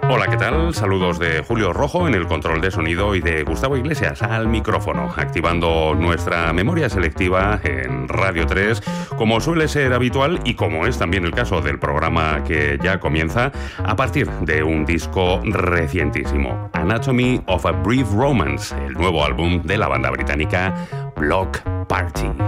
Hola, ¿qué tal? Saludos de Julio Rojo en el control de sonido y de Gustavo Iglesias al micrófono, activando nuestra memoria selectiva en Radio 3, como suele ser habitual y como es también el caso del programa que ya comienza, a partir de un disco recientísimo, Anatomy of a Brief Romance, el nuevo álbum de la banda británica Bloc Party.